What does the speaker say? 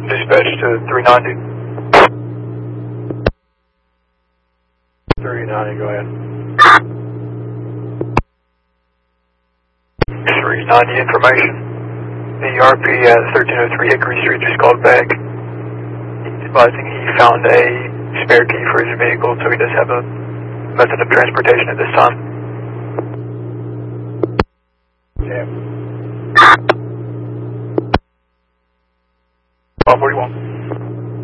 Dispatch to 390. 390, go ahead. 390 information. The RP at 1303 Hickory Street just called back. He's advising he found a spare key for his vehicle, so he does have a method of transportation at this time. Yeah. 41.